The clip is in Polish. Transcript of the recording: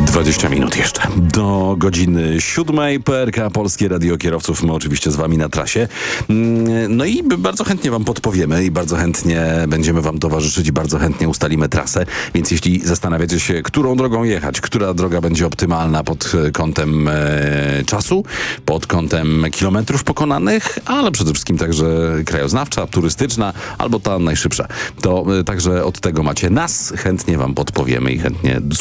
20 minut jeszcze do godziny 7. PRK Polskie Radio Kierowców. My oczywiście z wami na trasie. No i bardzo chętnie wam podpowiemy i bardzo chętnie będziemy wam towarzyszyć i bardzo chętnie ustalimy trasę. Więc jeśli zastanawiacie się, którą drogą jechać, która droga będzie optymalna pod kątem czasu, pod kątem kilometrów pokonanych, ale przede wszystkim także krajoznawcza, turystyczna albo ta najszybsza, to także od tego macie nas. Chętnie wam podpowiemy i chętnie